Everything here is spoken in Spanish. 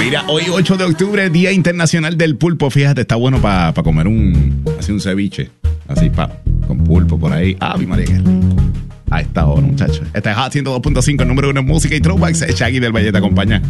Mira, hoy 8 de octubre, Día Internacional del Pulpo. Fíjate, está bueno para comer un ceviche. Así, con pulpo por ahí. ¡Ay, María, qué rico! A esta hora, muchachos. Este es Hot 102.5, el número 1 en música y throwbacks. Shaggy del Valle te acompaña.